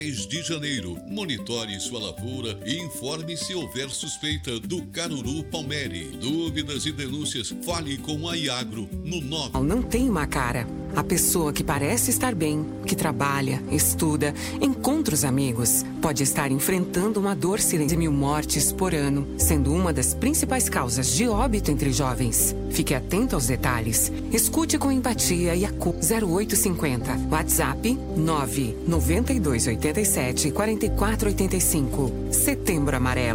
de janeiro. Monitore sua lavoura e informe se houver suspeita do caruru palmeri. Dúvidas e denúncias, fale com a Iagro no 9. Não tem uma cara. A pessoa que parece estar bem, que trabalha, estuda, encontra os amigos, pode estar enfrentando uma dor silenciosa. 1.000 mortes por ano, sendo uma das principais causas de óbito entre jovens. Fique atento aos detalhes. Escute com empatia e acolha. 0850. WhatsApp 99287 4485. Setembro Amarelo.